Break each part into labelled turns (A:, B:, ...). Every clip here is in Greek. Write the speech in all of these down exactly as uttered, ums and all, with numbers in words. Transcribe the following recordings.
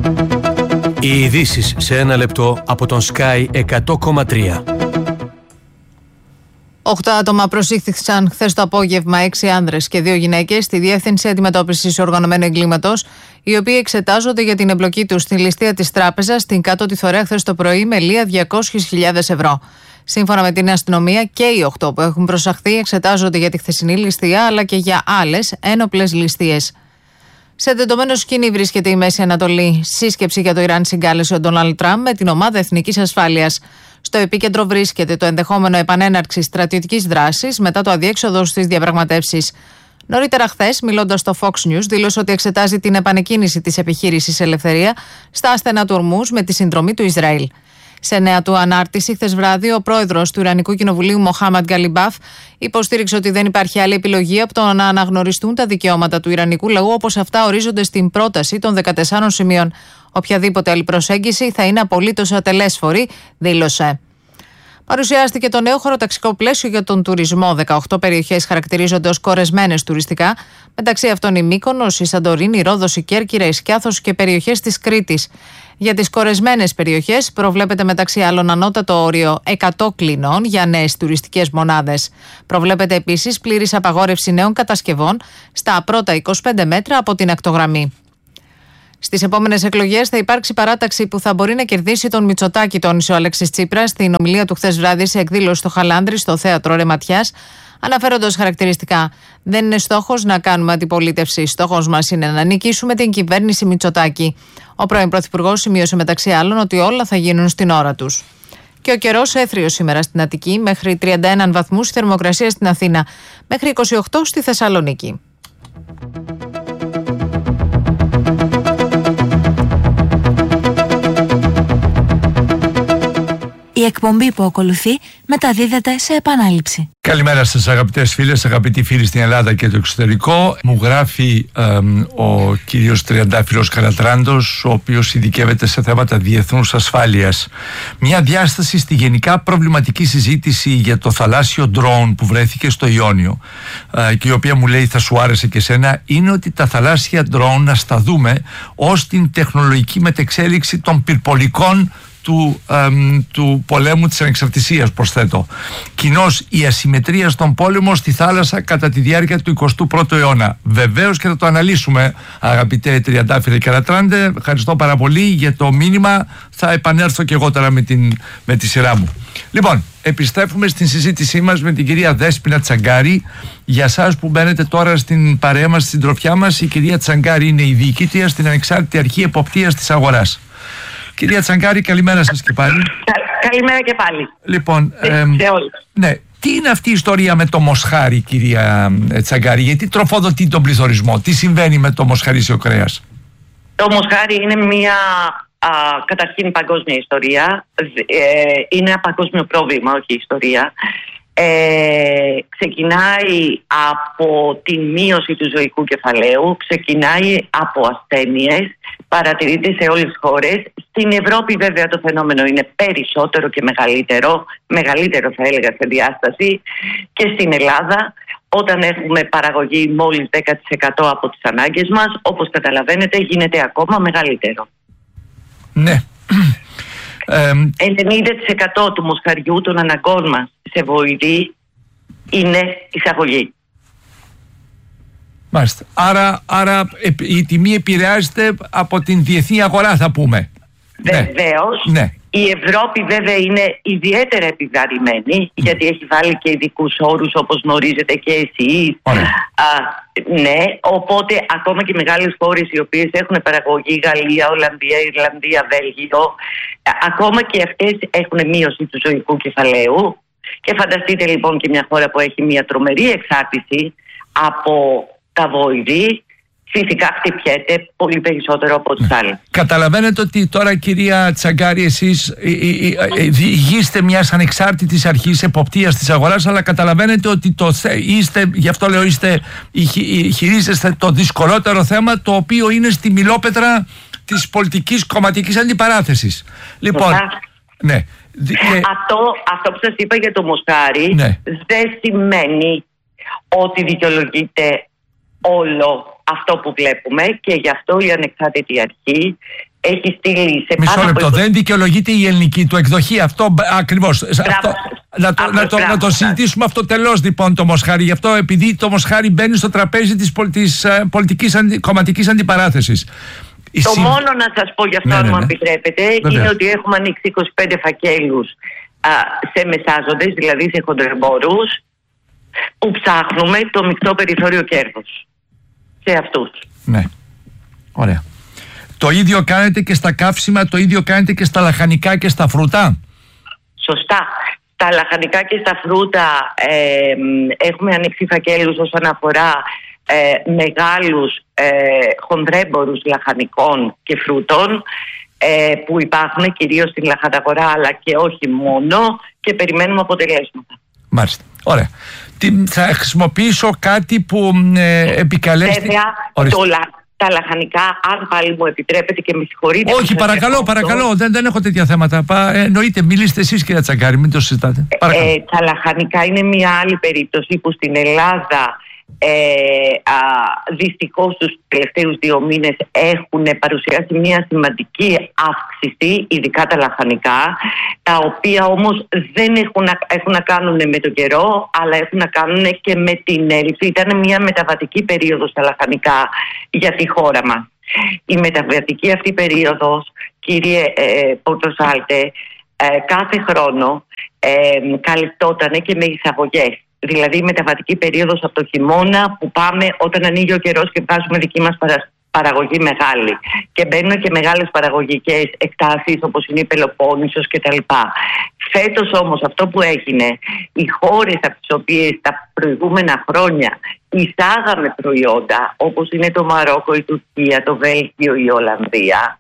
A: Οι ειδήσεις σε ένα λεπτό από τον Sky εκατό κόμμα τρία.
B: Οκτώ άτομα προσήχθησαν χθες το απόγευμα, έξι άνδρες και δύο γυναίκες, στη Διεύθυνση Αντιμετώπισης Οργανωμένου Εγκλήματος, οι οποίοι εξετάζονται για την εμπλοκή τους στη ληστεία της τράπεζας στην Κάτω Θωρέα χθες το πρωί με λία διακόσιες χιλιάδες ευρώ. Σύμφωνα με την αστυνομία, και οι οκτώ που έχουν προσαχθεί εξετάζονται για τη χθεσινή ληστεία αλλά και για άλλες ένοπλες ληστείες. Σε τεντωμένο σκηνή βρίσκεται η Μέση Ανατολή. Σύσκεψη για το Ιράν συγκάλεσε ο Ντόναλντ Τραμπ με την Ομάδα Εθνικής Ασφάλειας. Στο επίκεντρο βρίσκεται το ενδεχόμενο επανέναρξη στρατιωτικής δράσης μετά το αδιέξοδο στις διαπραγματεύσεις. Νωρίτερα χθες, μιλώντας στο Fox News, δήλωσε ότι εξετάζει την επανεκκίνηση της επιχείρησης Ελευθερία στα άστενα του Ορμούζ με τη συνδρομή του Ισραήλ. Σε νέα του ανάρτηση, χθες βράδυ, ο πρόεδρος του Ιρανικού Κοινοβουλίου, Μοχάμαντ Γκαλιμπάφ, υποστήριξε ότι δεν υπάρχει άλλη επιλογή από το να αναγνωριστούν τα δικαιώματα του Ιρανικού λαού όπως αυτά ορίζονται στην πρόταση των δεκατεσσάρων σημείων. Οποιαδήποτε άλλη προσέγγιση θα είναι απολύτως ατελέσφορη, δήλωσε. Παρουσιάστηκε το νέο χωροταξικό πλαίσιο για τον τουρισμό. δεκαοκτώ περιοχές χαρακτηρίζονται ως κορεσμένες τουριστικά, μεταξύ αυτών η Μύκονος, η Σαντορίνη, η Ρόδος, η Κέρκυρα, η Σκιάθος και περιοχές της Κρήτης. Για τις κορεσμένες περιοχές προβλέπεται μεταξύ άλλων ανώτατο όριο εκατό κλινών για νέες τουριστικές μονάδες. Προβλέπεται επίσης πλήρης απαγόρευση νέων κατασκευών στα πρώτα είκοσι πέντε μέτρα από την ακτογραμμή. Στις επόμενες εκλογές θα υπάρξει παράταξη που θα μπορεί να κερδίσει τον Μητσοτάκη, τόνισε ο Αλέξης Τσίπρας στην ομιλία του χθες βράδυ σε εκδήλωση στο Χαλάνδρι στο θέατρο Ρε Ματιάς, αναφέροντας χαρακτηριστικά: δεν είναι στόχος να κάνουμε αντιπολίτευση. Στόχος μας είναι να νικήσουμε την κυβέρνηση Μητσοτάκη. Ο πρώην Πρωθυπουργός σημείωσε μεταξύ άλλων ότι όλα θα γίνουν στην ώρα τους. Και ο καιρός έθριος σήμερα στην Αττική, μέχρι τριάντα ένα βαθμούς η θερμοκρασία στην Αθήνα, μέχρι είκοσι οκτώ στη Θεσσαλονίκη.
C: Η εκπομπή που ακολουθεί μεταδίδεται σε επανάληψη.
D: Καλημέρα σας αγαπητές φίλες, αγαπητοί φίλοι στην Ελλάδα και το εξωτερικό. Μου γράφει ε, ο κύριος Τριαντάφυλλος Καρατράντος, ο οποίος ειδικεύεται σε θέματα διεθνούς ασφάλειας. Μια διάσταση στη γενικά προβληματική συζήτηση για το θαλάσσιο ντρόουν που βρέθηκε στο Ιόνιο ε, και η οποία μου λέει θα σου άρεσε και σένα, είναι ότι τα θαλάσσια ντρόουν να στα δούμε ως την τεχνολογική μετεξέλιξη των πυρπολικών Του, εμ, του πολέμου της ανεξαρτησίας, προσθέτω. Κοινώς η ασυμμετρία στον πόλεμο στη θάλασσα κατά τη διάρκεια του εικοστού πρώτου αιώνα. Βεβαίως και θα το αναλύσουμε, αγαπητέ Τριαντάφυλλε Καρατράντε. Ευχαριστώ πάρα πολύ για το μήνυμα. Θα επανέλθω και εγώ τώρα με, την, με τη σειρά μου. Λοιπόν, επιστρέφουμε στην συζήτησή μας με την κυρία Δέσποινα Τσαγκάρη. Για εσάς που μπαίνετε τώρα στην παρέα μας, στην τροφιά μας, η κυρία Τσαγκάρη είναι η διοικήτρια στην Ανεξάρτητη Αρχή Εποπτείας της Αγοράς. Κυρία Τσαγκάρη, καλημέρα σας και πάλι.
E: Καλημέρα και πάλι.
D: Λοιπόν,
E: σε,
D: ε,
E: σε όλους.
D: Ναι, τι είναι αυτή η ιστορία με το μοσχάρι, κυρία Τσαγκάρη, γιατί τροφοδοτεί τον πληθωρισμό, τι συμβαίνει με το μοσχαρίσιο κρέας?
E: Το μοσχάρι είναι μια α, καταρχήν παγκόσμια ιστορία, ε, είναι ένα παγκόσμιο πρόβλημα, όχι ιστορία. Ε, ξεκινάει από τη μείωση του ζωικού κεφαλαίου, ξεκινάει από ασθένειες, παρατηρείται σε όλες τις χώρες. Στην Ευρώπη βέβαια το φαινόμενο είναι περισσότερο και μεγαλύτερο, μεγαλύτερο θα έλεγα σε διάσταση, και στην Ελλάδα όταν έχουμε παραγωγή μόλις δέκα τοις εκατό από τις ανάγκες μας, όπως καταλαβαίνετε γίνεται ακόμα μεγαλύτερο.
D: Ναι.
E: ενενήντα τοις εκατό του μοσχαριού των αναγκών μας σε βοηθή είναι εισαγωγή.
D: Μάλιστα. Άρα, άρα η τιμή επηρεάζεται από την διεθνή αγορά, θα πούμε.
E: Βεβαίως.
D: Ναι.
E: Η Ευρώπη βέβαια είναι ιδιαίτερα επιβαρημένη, mm. γιατί έχει βάλει και ειδικούς όρους όπως γνωρίζετε και εσείς. Α, ναι, οπότε ακόμα και μεγάλες χώρες οι οποίες έχουν παραγωγή, Γαλλία, Ολλανδία, Ιρλανδία, Βέλγιο, ακόμα και αυτές έχουν μείωση του ζωικού κεφαλαίου. Και φανταστείτε λοιπόν και μια χώρα που έχει μια τρομερή εξάρτηση από τα βοηδή, φυσικά χτυπιέται πολύ περισσότερο από τις άλλες.
D: Καταλαβαίνετε ότι τώρα, κυρία Τσαγκάρη, εσείς διηγείστε μιας ανεξάρτητης αρχής εποπτείας της αγοράς, αλλά καταλαβαίνετε ότι το είστε, γι' αυτό λέω είστε, χειρίζεστε το δυσκολότερο θέμα, το οποίο είναι στη μιλόπετρα της πολιτικής κομματικής αντιπαράθεσης. Λοιπόν, ναι.
E: Αυτό, αυτό που σας είπα για το μοσχάρι,
D: ναι,
E: δεν σημαίνει ότι δικαιολογείται όλο αυτό που βλέπουμε, και γι' αυτό η ανεξάρτητη αρχή έχει στείλει σε
D: Μισό
E: πάνω
D: λεπτό,
E: από...
D: δεν δικαιολογείται η ελληνική του εκδοχή. Αυτό ακριβώς. Αυτό, να, το, να, το, να το συζητήσουμε αυτό τελώς λοιπόν το Μοσχάρι. Γι' αυτό, επειδή το Μοσχάρι μπαίνει στο τραπέζι της, της uh, πολιτικής αντι, κομματικής αντιπαράθεσης.
E: Το συ... μόνο να σας πω γι' αυτό, ναι, αν ναι, ναι. μου επιτρέπετε, Βέβαια. είναι ότι έχουμε ανοίξει είκοσι πέντε φακέλους α, σε μεσάζοντες, δηλαδή σε χοντρεμπόρους, που ψάχνουμε το μεικτό περιθώριο κέρδους σε αυτούς.
D: Ναι, ωραία. Το ίδιο κάνετε και στα καύσιμα, το ίδιο κάνετε και στα λαχανικά και στα φρούτα.
E: Σωστά. Στα λαχανικά και στα φρούτα ε, έχουμε ανοίξει φακέλους όσον αφορά ε, μεγάλους ε, χονδρέμπορους λαχανικών και φρούτων ε, που υπάρχουν κυρίως στην λαχαναγορά, αλλά και όχι μόνο, και περιμένουμε αποτελέσματα.
D: Μάλιστα. Ωραία. Θα χρησιμοποιήσω κάτι που ε, επικαλέστη...
E: Βέβαια, το λα... τα λαχανικά, αν πάλι μου επιτρέπετε και με συγχωρείτε...
D: Όχι, παρακαλώ, παρακαλώ, δεν, δεν έχω τέτοια θέματα. Πα, ε, εννοείται, μιλήστε εσείς κυρία Τσαγκάρη, μην το συζητάτε.
E: Ε, ε, τα λαχανικά είναι μια άλλη περίπτωση που στην Ελλάδα ε, α, δυστυχώς τους τελευταίους δύο μήνες έχουν παρουσιάσει μια σημαντική αύξηση, ειδικά τα λαχανικά, τα οποία όμως δεν έχουν να, έχουν να κάνουν με τον καιρό, αλλά έχουν να κάνουν και με την έλλειψη. Ήταν μια μεταβατική περίοδος στα λαχανικά για τη χώρα μας. Η μεταβατική αυτή περίοδος, κύριε ε, Πορτοσάλτε, ε, κάθε χρόνο ε, καλυπτόταν και με εισαγωγές. Δηλαδή η μεταβατική περίοδος από το χειμώνα που πάμε όταν ανοίγει ο καιρός και βγάζουμε δική μας παραγωγή μεγάλη. Και μπαίνουν και μεγάλες παραγωγικές εκτάσεις όπως είναι η Πελοπόννησος κτλ. Φέτος όμως αυτό που έγινε, οι χώρες από τις οποίες τα προηγούμενα χρόνια εισάγαμε προϊόντα, όπως είναι το Μαρόκο, η Τουρκία, το Βέλγιο, η Ολλανδία,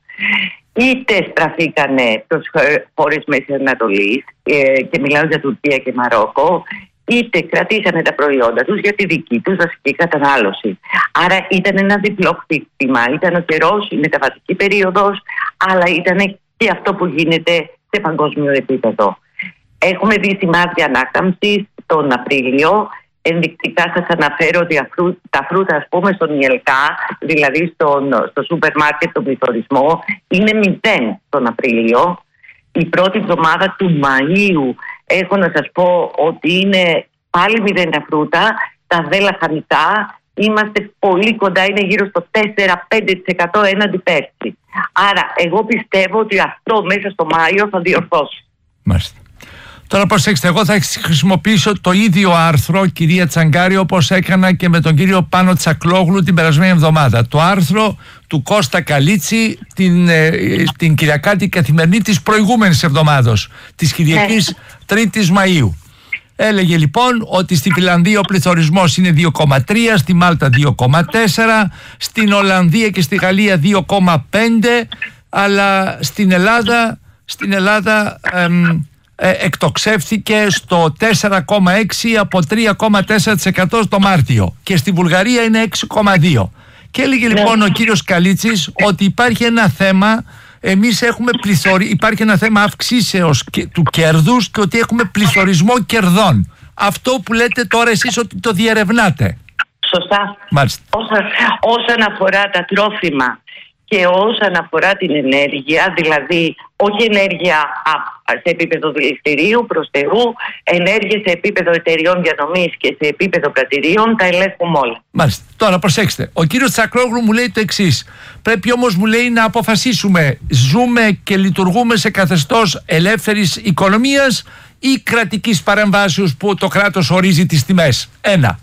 E: είτε στραφήκανε προς χώρες Μέσης Ανατολής, ε, και μιλάω για Τουρκία και Μαρόκο, είτε κρατήσανε τα προϊόντα τους για τη δική τους βασική κατανάλωση. Άρα ήταν ένα διπλό χτύπημα. Ήταν ο καιρός, η μεταβατική περίοδος, αλλά ήταν και αυτό που γίνεται σε παγκόσμιο επίπεδο. Έχουμε δει σημάδια ανάκαμψης τον Απρίλιο. Ενδεικτικά σας αναφέρω ότι τα φρούτα, ας πούμε, στον ΙΕΛΚΑ, δηλαδή στον, στο σούπερ μάρκετ, τον πληθωρισμό, είναι μηδέν τον Απρίλιο. Η πρώτη εβδομάδα του Μαΐου έχω να σας πω ότι είναι πάλι μηδέν τα φρούτα, τα δε λαχανικά είμαστε πολύ κοντά, είναι γύρω στο τέσσερα με πέντε τοις εκατό έναντι πέρσι. Άρα εγώ πιστεύω ότι αυτό μέσα στο Μάιο θα διορθώσει.
D: Μάλιστα. Τώρα προσέξτε, εγώ θα χρησιμοποιήσω το ίδιο άρθρο, κυρία Τσαγκάρη, όπως έκανα και με τον κύριο Πάνο Τσακλόγλου την περασμένη εβδομάδα. Το άρθρο του Κώστα Καλίτση, την, ε, την Κυριακάτη καθημερινή της προηγούμενης εβδομάδος, της Κυριακής τρίτης Μαΐου. Έλεγε λοιπόν ότι στη Φιλανδία ο πληθωρισμός είναι δύο κόμμα τρία, στη Μάλτα δύο κόμμα τέσσερα, στην Ολλανδία και στη Γαλλία δύο κόμμα πέντε, αλλά στην Ελλάδα, στην Ελλάδα εμ, ε, εκτοξεύθηκε στο τέσσερα κόμμα έξι από τρία κόμμα τέσσερα τοις εκατό στο Μάρτιο, και στη Βουλγαρία είναι έξι κόμμα δύο. Και έλεγε λοιπόν ο κύριος Καλίτσης ότι υπάρχει ένα θέμα, εμείς έχουμε πληθωρι... υπάρχει ένα θέμα αυξήσεως και... του κέρδους, και ότι έχουμε πληθωρισμό κερδών. Αυτό που λέτε τώρα εσείς ότι το διερευνάτε.
E: Σωστά.
D: Μάλιστα.
E: Όσον, όσον αφορά τα τρόφιμα και όσον αφορά την ενέργεια, δηλαδή όχι ενέργεια σε επίπεδο δηληστηρίου, προστερού, ενέργεια σε επίπεδο εταιριών διανομής και σε επίπεδο κρατηρίων, τα ελέγχουμε όλα.
D: Μάλιστα. Τώρα προσέξτε, ο κύριος Τσακλόγλου μου λέει το εξής. Πρέπει όμως, μου λέει, να αποφασίσουμε, ζούμε και λειτουργούμε σε καθεστώς ελεύθερης οικονομίας ή κρατικής παρεμβάσεως που το κράτος ορίζει τις τιμές. Ένα.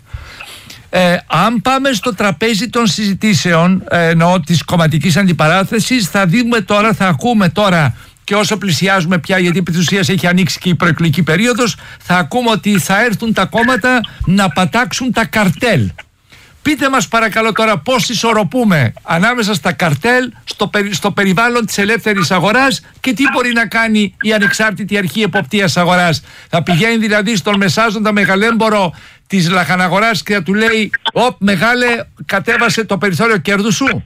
D: Ε, αν πάμε στο τραπέζι των συζητήσεων, ε, εννοώ της κομματικής αντιπαράθεσης, θα δούμε τώρα, θα ακούμε τώρα, και όσο πλησιάζουμε πια, γιατί επί της ουσίας έχει ανοίξει και η προεκλογική περίοδος, θα ακούμε ότι θα έρθουν τα κόμματα να πατάξουν τα καρτέλ. Πείτε μας παρακαλώ τώρα πώς ισορροπούμε ανάμεσα στα καρτέλ, στο, περι, στο περιβάλλον της ελεύθερης αγοράς, και τι μπορεί να κάνει η ανεξάρτητη αρχή εποπτείας αγοράς. Θα πηγαίνει δηλαδή στον μεσάζοντα μεγαλέμπορο της λαχαναγοράς και θα του λέει «Οπ, μεγάλε, κατέβασε το περιθώριο κέρδου σου».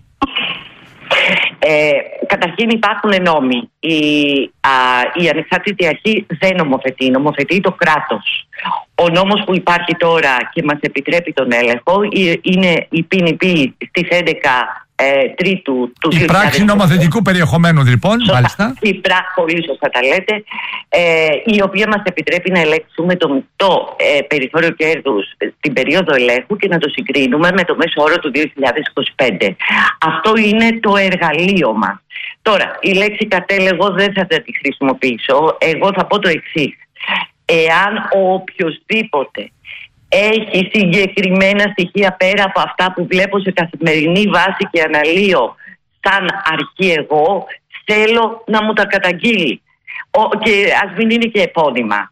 E: Ε, καταρχήν υπάρχουν νόμοι. Η, α, η ανεξάρτητη αρχή δεν νομοθετεί, νομοθετεί το κράτος. Ο νόμος που υπάρχει τώρα και μας επιτρέπει τον έλεγχο είναι η ποινική στις έντεκα ε, Τρίτου του
D: Η πράξη νομοθετικού περιεχομένου, λοιπόν,
E: σωστά,
D: μάλιστα.
E: Η πράξη, πολύ σωστά τα λέτε, ε, η οποία μας επιτρέπει να ελέγξουμε το μεικτό ε, περιθώριο κέρδους στην περίοδο ελέγχου και να το συγκρίνουμε με το μέσο όρο του δύο χιλιάδες είκοσι πέντε. Αυτό είναι το εργαλείο μας. Τώρα, η λέξη καρτέλ εγώ δεν θα τη χρησιμοποιήσω. Εγώ θα πω το εξής. Εάν ο οποιοσδήποτε έχει συγκεκριμένα στοιχεία πέρα από αυτά που βλέπω σε καθημερινή βάση και αναλύω σαν αρχή εγώ, θέλω να μου τα καταγγείλει. Ο, και ας μην είναι και επώνυμα.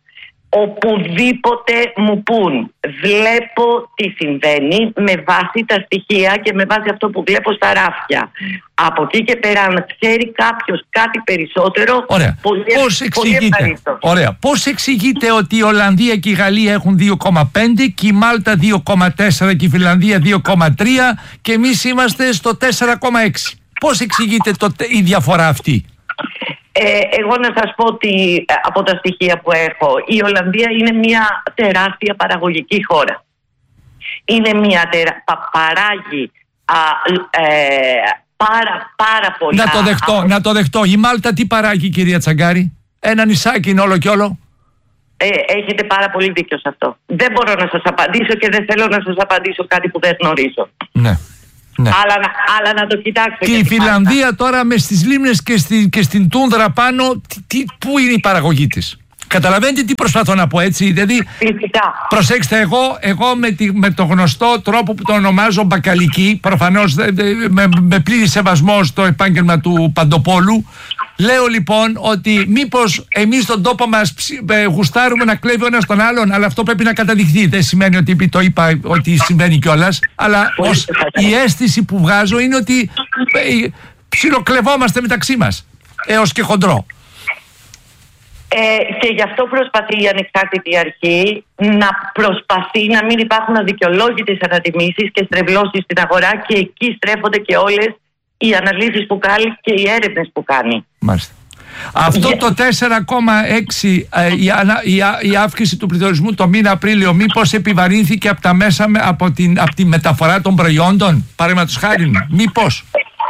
E: Οπουδήποτε μου πουν, βλέπω τι συμβαίνει με βάση τα στοιχεία και με βάση αυτό που βλέπω στα ράφια. Από εκεί και πέρα, αν ξέρει κάποιος κάτι περισσότερο,
D: ωραία.
E: Πολύ,
D: Πώς εξηγείτε,
E: πολύ
D: ωραία. Πώς εξηγείτε ότι η Ολλανδία και η Γαλλία έχουν δύο κόμμα πέντε και η Μάλτα δύο κόμμα τέσσερα και η Φιλανδία δύο κόμμα τρία και εμείς είμαστε στο τέσσερα κόμμα έξι? Πώς εξηγείτε το, η διαφορά αυτή?
E: Ε, εγώ να σας πω ότι από τα στοιχεία που έχω, η Ολλανδία είναι μια τεράστια παραγωγική χώρα. Είναι μια τερα... πα, παράγει α, ε, πάρα, πάρα πολλά...
D: Να το δεχτώ,
E: από...
D: να το δεχτώ. Η Μάλτα τι παράγει, κυρία Τσαγκάρη? Ένα νησάκι είναι όλο και όλο.
E: Ε, έχετε πάρα πολύ δίκιο σε αυτό. Δεν μπορώ να σας απαντήσω και δεν θέλω να σας απαντήσω κάτι που δεν γνωρίζω.
D: Ναι. Ναι.
E: Αλλά, αλλά να το κοιτάξετε.
D: Και η Φιλανδία Μάλτα. Τώρα με στις λίμνες και, στη, και στην τούντρα πάνω, τι, τι, πού είναι η παραγωγή της? Καταλαβαίνετε τι προσπαθώ να πω, έτσι? Δηλαδή,
E: φυσικά.
D: Προσέξτε, εγώ, εγώ με, τη, με το γνωστό τρόπο που το ονομάζω μπακαλική, προφανώς με, με πλήρη σεβασμό στο επάγγελμα του Παντοπόλου, λέω λοιπόν ότι μήπως εμείς στον τόπο μας ε, γουστάρουμε να κλέβει ο ένας τον άλλον, αλλά αυτό πρέπει να καταδειχθεί. Δεν σημαίνει ότι το είπα ότι συμβαίνει κιόλας, αλλά ως, η αίσθηση που βγάζω είναι ότι ε, ψιλοκλεβόμαστε μεταξύ μας, έως και χοντρό.
E: Ε, και γι' αυτό προσπαθεί η ανεξάρτητη αρχή να προσπαθεί να μην υπάρχουν αδικαιολόγητες ανατιμήσεις και στρεβλώσεις στην αγορά, και εκεί στρέφονται και όλες οι αναλύσεις που κάνει και οι έρευνες που κάνει.
D: Μάλιστα. Αυτό yeah. το τέσσερα κόμμα έξι ε, η, η, η αύξηση του πληθωρισμού το μήνα Απρίλιο, μήπως επιβαρύνθηκε από τα μέσα, από, την, από τη μεταφορά των προϊόντων, παραδείγματος χάρη, μήπως?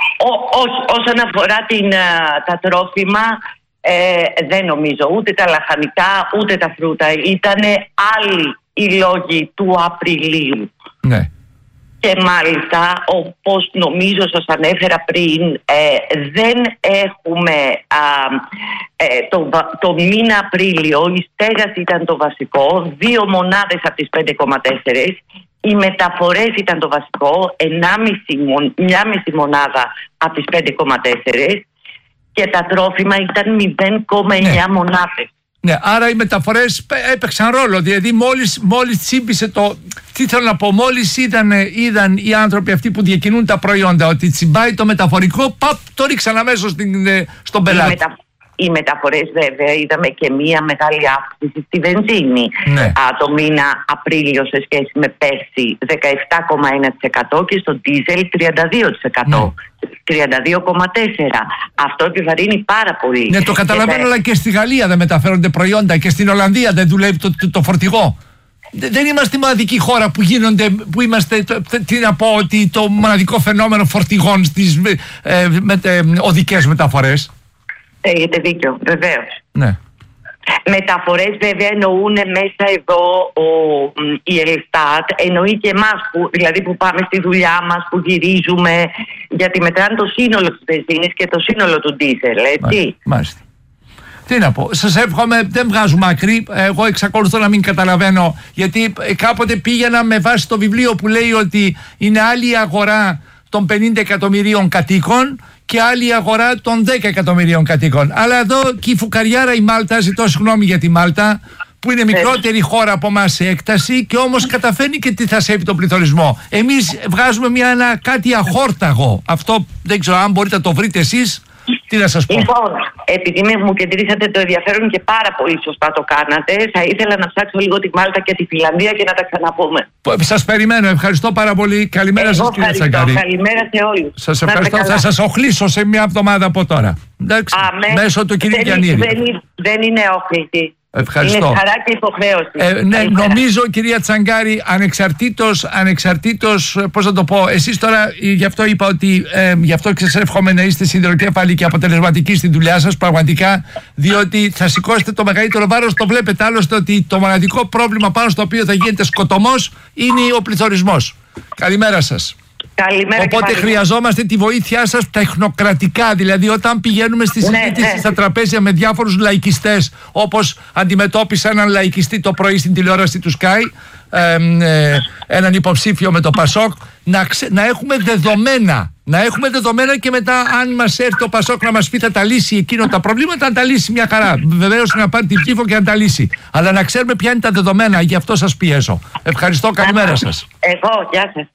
E: Ό, ό, όσον αφορά την, τα τρόφιμα, ε, δεν νομίζω, ούτε τα λαχανικά ούτε τα φρούτα. Ήτανε άλλοι οι λόγοι του Απριλίου.
D: Ναι.
E: Και μάλιστα, όπως νομίζω σας ανέφερα πριν, ε, δεν έχουμε α, ε, το, το μήνα Απρίλιο, η στέγαση ήταν το βασικό, δύο μονάδες από τις πέντε κόμμα τέσσερα, οι μεταφορές ήταν το βασικό, ενάμιση, μια μισή μονάδα από τις πέντε κόμμα τέσσερα, και τα τρόφιμα ήταν μηδέν κόμμα εννιά ναι. μονάδες.
D: Ναι, άρα οι μεταφορές έπαιξαν ρόλο. Δηλαδή, μόλις, μόλις τσίμπησε το. Τι θέλω να πω, μόλις είδαν, είδαν οι άνθρωποι αυτοί που διακινούν τα προϊόντα ότι τσιμπάει το μεταφορικό, παπ, το ρίξαν αμέσως στον πελάτη. Οι, μετα...
E: οι μεταφορές, βέβαια, είδαμε και μία μεγάλη αύξηση στη βενζίνη.
D: Ναι.
E: Α, το μήνα Απρίλιο σε σχέση με πέρσι, δεκαεπτά κόμμα ένα τοις εκατό, και στο ντίζελ τριάντα δύο τοις εκατό. Ναι. τριάντα δύο κόμμα τέσσερα τοις εκατό. Αυτό επιβαρύνει πάρα πολύ.
D: Ναι, το καταλαβαίνω, και αλλά και στη Γαλλία δεν μεταφέρονται προϊόντα και στην Ολλανδία δεν δουλεύει το, το, το φορτηγό. Δεν είμαστε η μοναδική χώρα που γίνονται, που είμαστε, τι να πω, ότι το μοναδικό φαινόμενο φορτηγών στις ε, με, ε, οδικές μεταφορές.
E: Έχετε δίκιο, βεβαίως.
D: Ναι.
E: Μεταφορές βέβαια εννοούν μέσα εδώ ο, η Ελστάτ, εννοεί και εμάς που, δηλαδή που πάμε στη δουλειά μας, που γυρίζουμε, γιατί μετράνε το σύνολο της βενζίνης και το σύνολο του ντίζελ, έτσι.
D: Μάλιστα. Τι να πω, σας εύχομαι, δεν βγάζουμε άκρη, εγώ εξακολουθώ να μην καταλαβαίνω, γιατί κάποτε πήγαινα με βάση το βιβλίο που λέει ότι είναι άλλη η αγορά των πενήντα εκατομμυρίων κατοίκων και άλλη η αγορά των δέκα εκατομμυρίων κατοίκων. Αλλά εδώ και η φουκαριάρα η Μάλτα, ζητώ συγγνώμη για τη Μάλτα, που είναι μικρότερη χώρα από εμάς σε έκταση και όμως καταφέρνει και τι θα σέβει τον πληθωρισμό. Εμείς βγάζουμε μια, ένα, κάτι αχόρταγο. Αυτό δεν ξέρω αν μπορείτε να το βρείτε εσείς. Τι να σας πω.
E: Λοιπόν, επειδή μου κεντρήσατε το ενδιαφέρον και πάρα πολύ σωστά το κάνατε, θα ήθελα να ψάξω λίγο τη Μάλτα και τη Φιλανδία και να τα ξαναπούμε.
D: Σας περιμένω. Ευχαριστώ πάρα πολύ. Καλημέρα Εγώ σας, κύριε Τσαγκάρη.
E: Καλημέρα σε όλους.
D: Σας ευχαριστώ. Θα σας οχλήσω σε μια εβδομάδα από τώρα. Εντάξει.
E: Αμέ.
D: Μέσω του κυρίου
E: δεν,
D: Γιαννήρη.
E: Δεν, δεν είναι όχληση.
D: Ευχαριστώ.
E: Είναι χαρά και υποχρέωση.
D: Ε, ναι, νομίζω, κυρία Τσαγκάρη, ανεξαρτήτως, ανεξαρτήτως, πώς να το πω, εσείς τώρα, γι' αυτό είπα ότι ε, γι' αυτό σας εύχομαι να είστε συνδρομητικοί και αποτελεσματικοί στη δουλειά σας, πραγματικά, διότι θα σηκώσετε το μεγαλύτερο βάρος. Το βλέπετε άλλωστε ότι το μοναδικό πρόβλημα πάνω στο οποίο θα γίνεται σκοτωμός είναι ο πληθωρισμός. Καλημέρα σας.
E: Καλημέρα.
D: Οπότε χρειαζόμαστε τη βοήθειά σας τεχνοκρατικά. Δηλαδή, όταν πηγαίνουμε στη συζήτηση ναι, ναι. στα τραπέζια με διάφορους λαϊκιστές, όπως αντιμετώπισα έναν λαϊκιστή το πρωί στην τηλεόραση του Sky, ε, ε, έναν υποψήφιο με το Πασόκ, να, ξε, να έχουμε δεδομένα. Να έχουμε δεδομένα και μετά, αν μας έρθει το Πασόκ να μας πει θα τα λύσει εκείνο τα προβλήματα, να τα λύσει μια χαρά. Βεβαίως να πάρει την ψήφο και να τα λύσει. Αλλά να ξέρουμε ποια είναι τα δεδομένα. Γι' αυτό σας πιέζω. Ευχαριστώ. Καλημέρα σας.
E: Εγώ, γεια σας.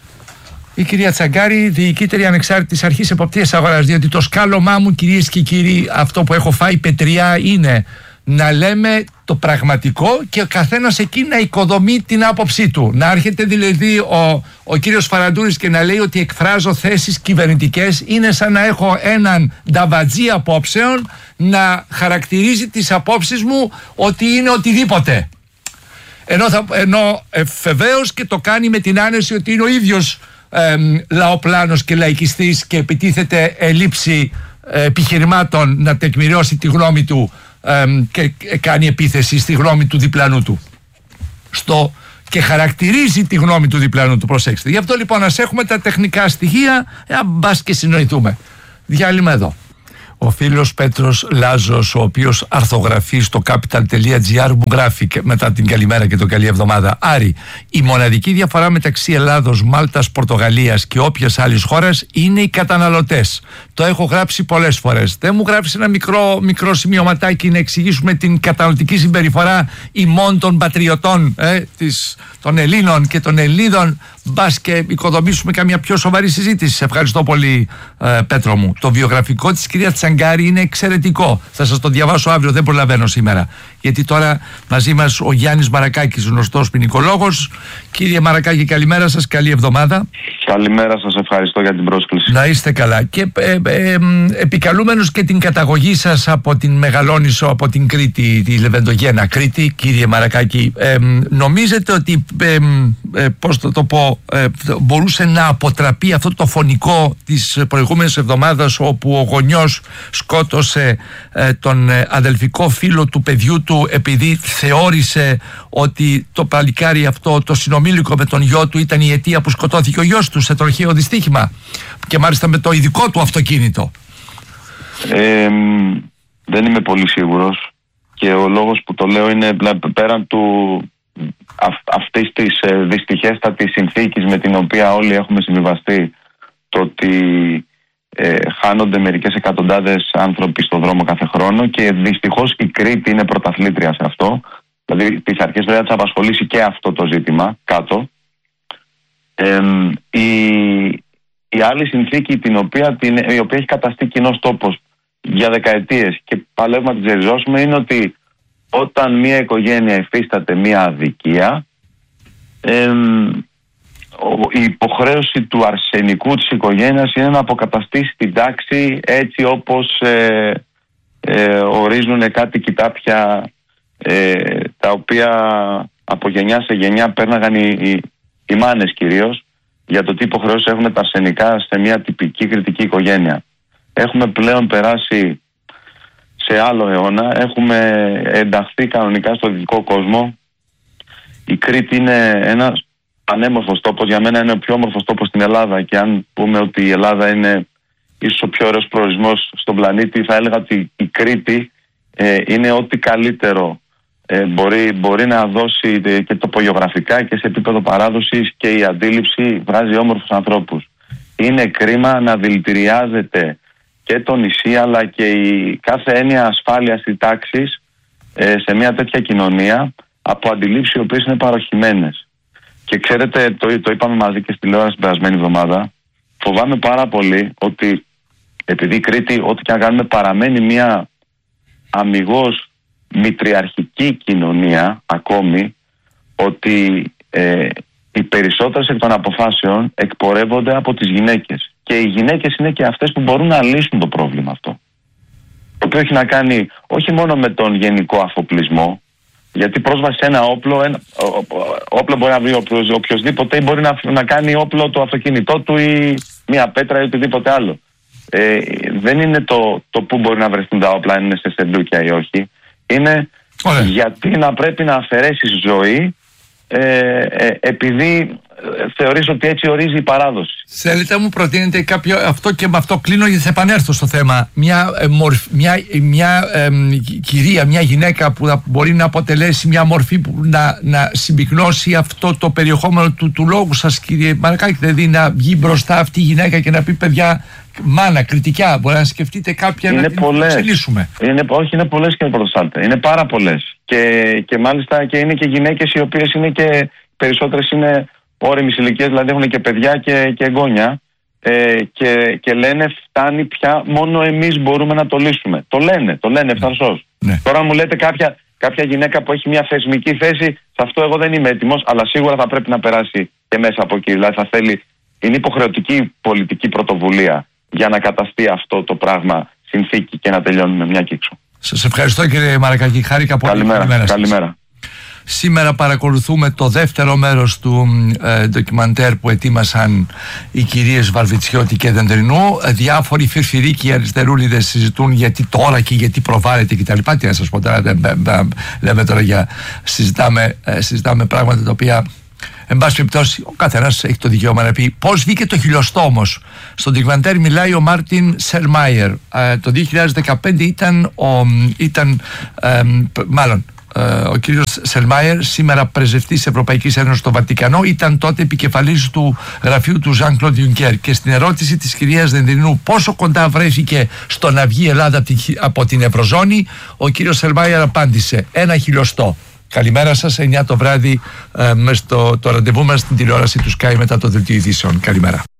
D: Η κυρία Τσαγκάρη, διοικήτρια ανεξάρτητης αρχής εποπτείας αγοράς. Διότι το σκάλωμά μου, κυρίες και κύριοι, αυτό που έχω φάει πετριά είναι να λέμε το πραγματικό και ο καθένας εκεί να οικοδομεί την άποψή του. Να έρχεται δηλαδή ο, ο κύριος Φαραντούρης και να λέει ότι εκφράζω θέσεις κυβερνητικές, είναι σαν να έχω έναν νταβατζή απόψεων να χαρακτηρίζει τις απόψεις μου ότι είναι οτιδήποτε. Ενώ, θα, ενώ ε, βεβαίως και το κάνει με την άνεση ότι είναι ο ίδιος ε, λαοπλάνος και λαϊκιστής και επιτίθεται ελλείψη ε, επιχειρημάτων να τεκμηριώσει τη γνώμη του ε, και κάνει επίθεση στη γνώμη του διπλανού του. Στο και χαρακτηρίζει τη γνώμη του διπλανού του, προσέξτε. Γι' αυτό λοιπόν ας έχουμε τα τεχνικά στοιχεία, ε, μπας και συνοηθούμε. Διάλειμμα εδώ. Ο φίλος Πέτρος Λάζος, ο οποίος αρθογραφεί στο capital.gr, μου γράφει μετά την καλημέρα και το καλή εβδομάδα. Άρη, η μοναδική διαφορά μεταξύ Ελλάδος, Μάλτας, Πορτογαλίας και όποιας άλλης χώρας είναι οι καταναλωτές. Το έχω γράψει πολλές φορές. Δεν μου γράψει ένα μικρό, μικρό σημειωματάκι να εξηγήσουμε την καταναλωτική συμπεριφορά ημών των πατριωτών, ε, της, των Ελλήνων και των Ελλήνων. Μπας και οικοδομήσουμε καμία πιο σοβαρή συζήτηση. Σε ευχαριστώ πολύ, ε, Πέτρο μου. Το βιογραφικό της κυρία Τσαγκάρη είναι εξαιρετικό. Θα σας το διαβάσω αύριο, δεν προλαβαίνω σήμερα. Γιατί τώρα μαζί μας ο Γιάννης Μαρακάκης, γνωστός ποινικολόγος. Κύριε Μαρακάκη, καλημέρα σας, καλή εβδομάδα.
F: Καλημέρα σας, ευχαριστώ για την πρόσκληση.
D: Να είστε καλά. Και ε, ε, ε, επικαλούμενος και την καταγωγή σας από την Μεγαλόνισσο, από την Κρήτη, τη Λεβεντογένα Κρήτη, κύριε Μαρακάκη, ε, νομίζετε ότι, ε, ε, πώς το, το πω, ε, μπορούσε να αποτραπεί αυτό το φωνικό της προηγούμενης εβδομάδας, όπου ο γονιός σκότωσε ε, τον ε, αδελφικό φίλο του παιδιού του επειδή θεώρησε ότι το παλικάρι αυτό, το συνομήλικο με τον γιο του, ήταν η αιτία που σκοτώθηκε ο γιος του σε τροχαίο δυστύχημα και μάλιστα με το ειδικό του αυτοκίνητο?
F: Ε, δεν είμαι πολύ σίγουρος και ο λόγος που το λέω είναι πέραν του αυ, αυτής της ε, δυστυχέστατης συνθήκης με την οποία όλοι έχουμε συμβιβαστεί, το ότι ε, χάνονται μερικές εκατοντάδες άνθρωποι στον δρόμο κάθε χρόνο και δυστυχώς η Κρήτη είναι πρωταθλήτρια σε αυτό. Δηλαδή τις αρχές βέβαια θα απασχολήσει και αυτό το ζήτημα κάτω. Ε, η, η άλλη συνθήκη την οποία, την, η οποία έχει καταστεί κοινός τόπος για δεκαετίες και παλεύουμε να την ξεριζώσουμε είναι ότι όταν μια οικογένεια υφίσταται μια αδικία, ε, η υποχρέωση του αρσενικού της οικογένειας είναι να αποκαταστήσει την τάξη έτσι όπως ε, ε, ορίζουν κάτι κοιτάπια ε, τα οποία από γενιά σε γενιά πέρναγαν οι, οι, οι μάνες κυρίως, για το τι υποχρεώσεις έχουν τα αρσενικά σε μια τυπική κριτική οικογένεια. Έχουμε πλέον περάσει σε άλλο αιώνα, έχουμε ενταχθεί κανονικά στο δυτικό κόσμο. Η Κρήτη είναι ένας πανέμορφος τόπος, για μένα είναι ο πιο όμορφος τόπος στην Ελλάδα, και αν πούμε ότι η Ελλάδα είναι ίσως ο πιο ωραίος προορισμός στον πλανήτη, θα έλεγα ότι η Κρήτη ε, είναι ό,τι καλύτερο ε, μπορεί, μπορεί να δώσει και τοπογεωγραφικά και σε επίπεδο παράδοσης, και η αντίληψη βγάζει όμορφους ανθρώπους. Είναι κρίμα να δηλητηριάζεται και το νησί αλλά και η κάθε έννοια ασφάλειας ή τάξης ε, σε μια τέτοια κοινωνία από αντιλήψεις οι οποίες είναι παροχημένες. Και ξέρετε, το, το είπαμε μαζί και στη τηλεόραση την περασμένη εβδομάδα, φοβάμαι πάρα πολύ ότι επειδή η Κρήτη, ό,τι και αν κάνουμε, παραμένει μια αμιγώς μητριαρχική κοινωνία ακόμη, ότι ε, οι περισσότερες εκ των αποφάσεων εκπορεύονται από τις γυναίκες. Και οι γυναίκες είναι και αυτές που μπορούν να λύσουν το πρόβλημα αυτό. Το οποίο έχει να κάνει όχι μόνο με τον γενικό αφοπλισμό, γιατί πρόσβαση σε ένα όπλο, ένα, ό, ό, όπλο μπορεί να βρει οποιοδήποτε, ή μπορεί να, να κάνει όπλο το αυτοκίνητό του ή μια πέτρα ή οτιδήποτε άλλο. Ε, δεν είναι το, το πού μπορεί να βρεθούν τα όπλα, αν είναι σε σεντούκια ή όχι. Είναι Ωραία. γιατί να πρέπει να αφαιρέσει ζωή ε, ε, επειδή θεωρείς ότι έτσι ορίζει η παράδοση.
D: Θέλετε μου προτείνετε κάποιο, αυτό και με αυτό κλείνω γιατί θα επανέλθω στο θέμα, μια, ε, μορφ, μια, μια ε, κυρία, μια γυναίκα που θα μπορεί να αποτελέσει μια μορφή που να, να συμπυκνώσει αυτό το περιεχόμενο του, του λόγου σας, κύριε Μαρακάκη, δηλαδή να βγει μπροστά αυτή η γυναίκα και να πει παιδιά, μάνα, κριτικά, μπορεί να σκεφτείτε κάποια είναι να την εξελίσσουμε.
F: Είναι, όχι, είναι πολλές και πρωτοστάτε. Είναι πάρα πολλές. Και, και μάλιστα και είναι και γυναίκες οι οποίες είναι και περισσότερες είναι όριμης ηλικίας, δηλαδή έχουν και παιδιά και, και εγγόνια ε, και, και λένε φτάνει πια, μόνο εμείς μπορούμε να το λύσουμε. Το λένε, το λένε ευθαρσώς. Ναι. Τώρα μου λέτε κάποια, κάποια γυναίκα που έχει μια θεσμική θέση, σε αυτό εγώ δεν είμαι έτοιμος, αλλά σίγουρα θα πρέπει να περάσει και μέσα από εκεί. Δηλαδή θα θέλει, είναι υποχρεωτική πολιτική πρωτοβουλία για να καταστεί αυτό το πράγμα συνθήκη και να τελειώνουμε μια κύξο.
D: Σας ευχαριστώ κύριε Μαρακάκη, χάρηκα πολύ.
F: Καλημέρα, καλημέρα. καλημέρα.
D: Σήμερα παρακολουθούμε το δεύτερο μέρος του ε, ντοκιμαντέρ που ετοίμασαν οι κυρίες Βαρβιτσιώτη και Δεντρινού. Διάφοροι φιρφυρίκοι αριστερούλιδες συζητούν γιατί τώρα και γιατί προβάλλεται κτλ. Τι να σας πω τώρα, λέμε τώρα για συζητάμε, ε, συζητάμε πράγματα τα οποία εν πάση περιπτώσει ο καθένας έχει το δικαίωμα να πει. Πώς βγήκε το χιλιοστό όμως? Στο ντοκιμαντέρ μιλάει ο Μάρτιν Σελμάιερ. Ε, το δύο χιλιάδες δεκαπέντε ήταν, ο, ήταν ε, μάλλον ο κύριος Σελμάιερ, σήμερα πρεσβευτής Ευρωπαϊκής Ένωσης στο Βατικανό, ήταν τότε επικεφαλής του γραφείου του Ζαν Κλοντ Ιουνκέρ. Και στην ερώτηση της κυρίας Δεντρινού πόσο κοντά βρέθηκε στο να βγει η Ελλάδα από την Ευρωζώνη, ο κύριος Σελμάιερ απάντησε ένα χιλιοστό. Καλημέρα σας, εννιά το βράδυ ε, στο το ραντεβού μας στην τηλεόραση του Sky μετά το δελτίο ειδήσεων. Καλημέρα.